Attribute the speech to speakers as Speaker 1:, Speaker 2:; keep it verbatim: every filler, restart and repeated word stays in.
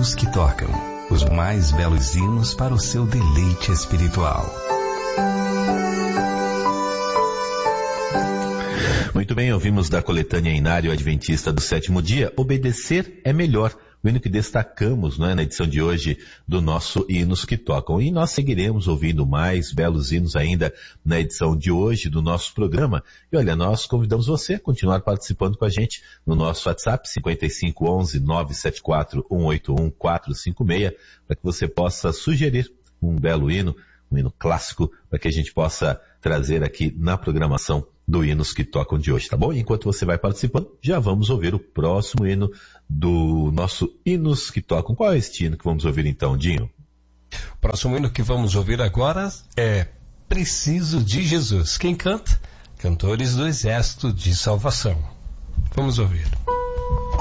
Speaker 1: hinos que tocam, os mais belos hinos para o seu deleite espiritual.
Speaker 2: Muito bem, ouvimos da coletânea Inário Adventista do Sétimo Dia, Obedecer é Melhor, o hino que destacamos, não é, na edição de hoje do nosso Hinos que Tocam. E nós seguiremos ouvindo mais belos hinos ainda na edição de hoje do nosso programa. E olha, nós convidamos você a continuar participando com a gente no nosso WhatsApp cinco cinco um um, nove sete quatro, um oito um, quatro cinco seis, para que você possa sugerir um belo hino, um hino clássico, para que a gente possa trazer aqui na programação do Hinos que Tocam de hoje, tá bom? Enquanto você vai participando, já vamos ouvir o próximo hino do nosso Hinos que Tocam. Qual é este hino que vamos ouvir então, Dinho?
Speaker 3: O próximo hino que vamos ouvir agora é Preciso de Jesus. Quem canta? Cantores do Exército de Salvação. Vamos ouvir.